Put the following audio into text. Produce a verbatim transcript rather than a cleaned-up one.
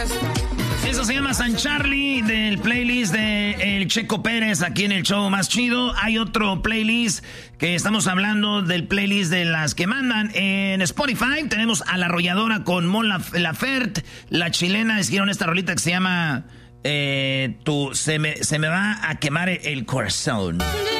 Eso se llama San Charlie, del playlist de El Checo Pérez aquí en el show más chido. Hay otro playlist que estamos hablando del playlist de las que mandan en Spotify. Tenemos a La Arrolladora con Mon Laferte. La chilena hicieron esta rolita que se llama eh, tu, se, me, se me va a quemar el corazón.